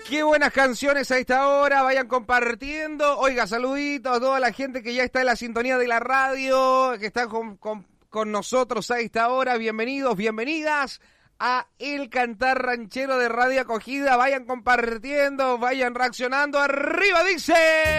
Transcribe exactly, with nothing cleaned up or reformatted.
Qué buenas canciones a esta hora, vayan compartiendo. Oiga, saluditos a toda la gente que ya está en la sintonía de la radio, que está con, con, con nosotros a esta hora. Bienvenidos, bienvenidas a El Cantar Ranchero de Radio Acogida. Vayan compartiendo, vayan reaccionando. ¡Arriba, dice!